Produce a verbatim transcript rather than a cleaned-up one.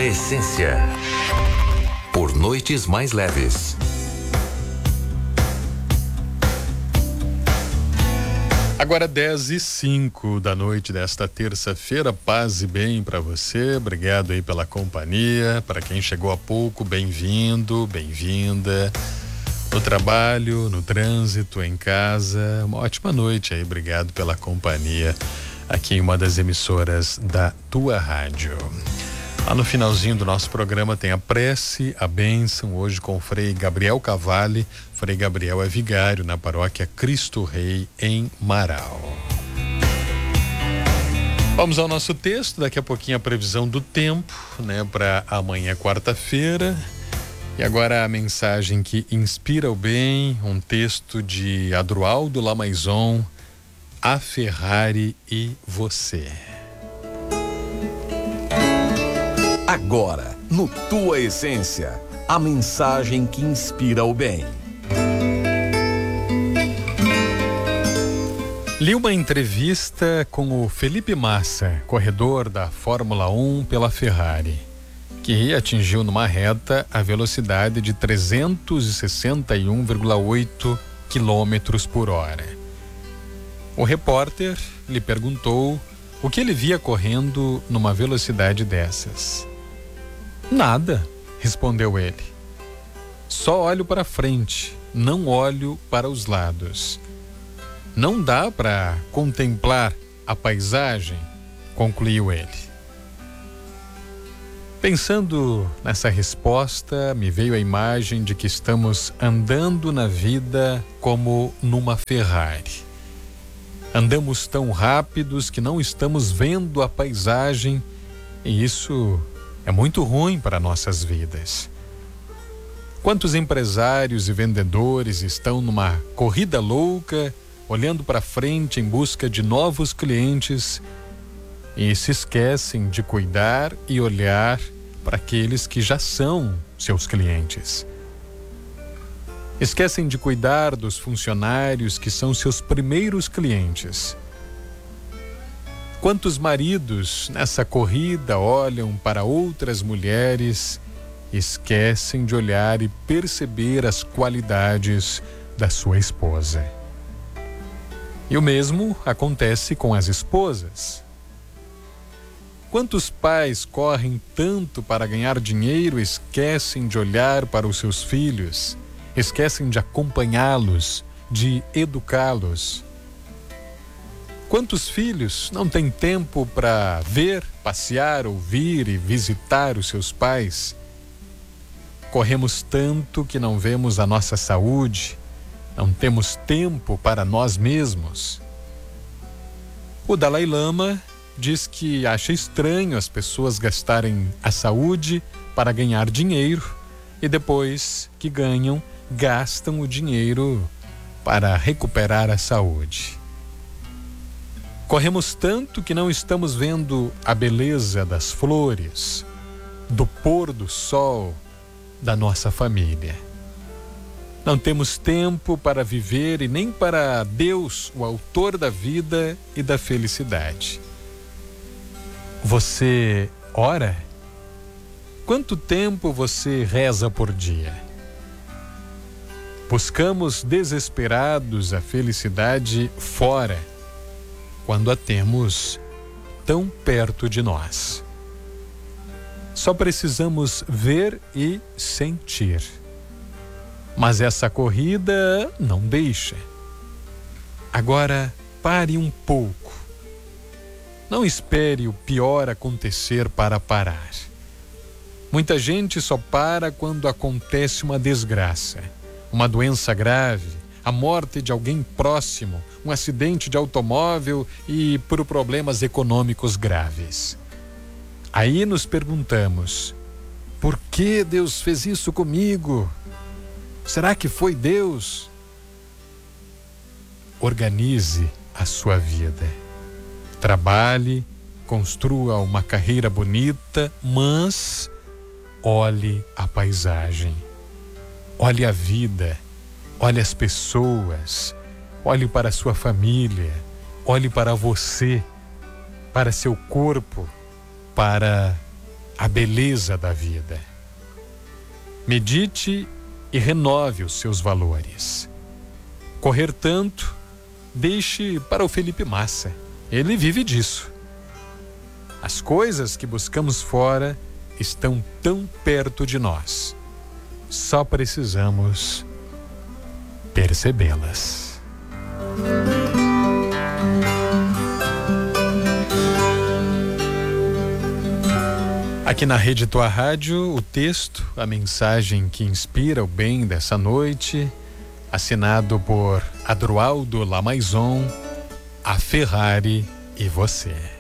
Tua Essência. Por noites mais leves. Agora dez e cinco da noite desta terça-feira, paz e bem para você, obrigado aí pela companhia, para quem chegou há pouco, bem-vindo, bem-vinda, no trabalho, no trânsito, em casa, uma ótima noite aí, obrigado pela companhia aqui em uma das emissoras da tua rádio. Lá no finalzinho do nosso programa tem a prece, a bênção, hoje com o Frei Gabriel Cavalli. Frei Gabriel é vigário na paróquia Cristo Rei, em Marau. Vamos ao nosso texto, daqui a pouquinho a previsão do tempo, né, para amanhã, quarta-feira. E agora a mensagem que inspira o bem, um texto de Adroaldo Lamaison, A Ferrari e Você. Agora, no Tua Essência, a mensagem que inspira o bem. Li uma entrevista com o Felipe Massa, corredor da Fórmula um pela Ferrari, que atingiu numa reta a velocidade de trezentos e sessenta e um vírgula oito quilômetros por hora. O repórter lhe perguntou o que ele via correndo numa velocidade dessas. Nada, respondeu ele. Só olho para frente, não olho para os lados. Não dá para contemplar a paisagem, concluiu ele. Pensando nessa resposta, me veio a imagem de que estamos andando na vida como numa Ferrari. Andamos tão rápidos que não estamos vendo a paisagem, e isso é muito ruim para nossas vidas. Quantos empresários e vendedores estão numa corrida louca, olhando para frente em busca de novos clientes e se esquecem de cuidar e olhar para aqueles que já são seus clientes. Esquecem de cuidar dos funcionários que são seus primeiros clientes. Quantos maridos nessa corrida olham para outras mulheres e esquecem de olhar e perceber as qualidades da sua esposa? E o mesmo acontece com as esposas. Quantos pais correm tanto para ganhar dinheiro e esquecem de olhar para os seus filhos, esquecem de acompanhá-los, de educá-los? Quantos filhos não têm tempo para ver, passear, ouvir e visitar os seus pais? Corremos tanto que não vemos a nossa saúde, não temos tempo para nós mesmos. O Dalai Lama diz que acha estranho as pessoas gastarem a saúde para ganhar dinheiro e depois que ganham, gastam o dinheiro para recuperar a saúde. Corremos tanto que não estamos vendo a beleza das flores, do pôr do sol, da nossa família. Não temos tempo para viver e nem para Deus, o autor da vida e da felicidade. Você ora? Quanto tempo você reza por dia? Buscamos desesperados a felicidade fora, quando a temos tão perto de nós. Só precisamos ver e sentir. Mas essa corrida não deixa. Agora, pare um pouco. Não espere o pior acontecer para parar. Muita gente só para quando acontece uma desgraça, uma doença grave, a morte de alguém próximo, um acidente de automóvel e por problemas econômicos graves. Aí nos perguntamos: por que Deus fez isso comigo? Será que foi Deus? Organize a sua vida. Trabalhe, construa uma carreira bonita, mas olhe a paisagem. Olhe a vida. Olhe as pessoas. Olhe para a sua família. Olhe para você, para seu corpo, para a beleza da vida. Medite e renove os seus valores. Correr tanto, deixe para o Felipe Massa. Ele vive disso. As coisas que buscamos fora estão tão perto de nós. Só precisamos percebê-las. Aqui na Rede Tua Rádio, o texto, a mensagem que inspira o bem dessa noite, assinado por Adroaldo Lamaison, a Ferrari e você.